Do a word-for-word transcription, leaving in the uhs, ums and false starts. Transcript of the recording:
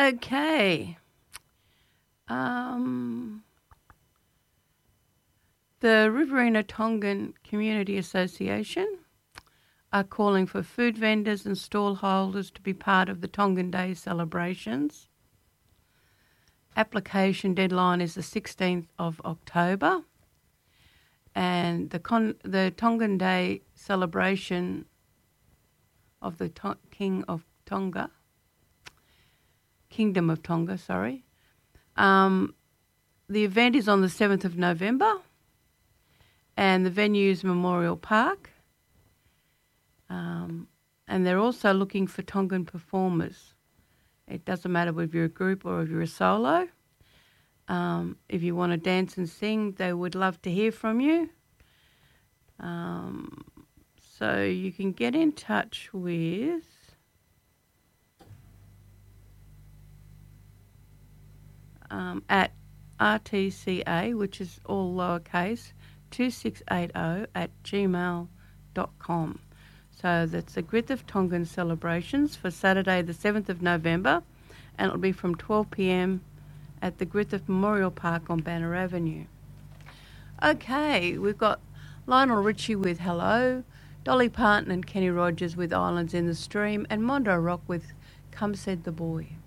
Okay. Um, the Riverina Tongan Community Association are calling for food vendors and stall holders to be part of the Tongan Day celebrations. Application deadline is the sixteenth of October, and the con- the Tongan Day celebration of the to- King of Tonga, Kingdom of Tonga, sorry. Um, the event is on the seventh of November, and the venue is Memorial Park. Um, and they're also looking for Tongan performers. It doesn't matter if you're a group or if you're a solo. Um, if you want to dance and sing, they would love to hear from you. Um, so you can get in touch with um, at R T C A, which is all lowercase, two six eight zero at gmail dot com. So that's the Griffith Tongan celebrations for Saturday the seventh of November, and it'll be from twelve p.m. at the Griffith Memorial Park on Banner Avenue. Okay, we've got Lionel Richie with Hello, Dolly Parton and Kenny Rogers with Islands in the Stream, and Mondo Rock with Come Said the Boy.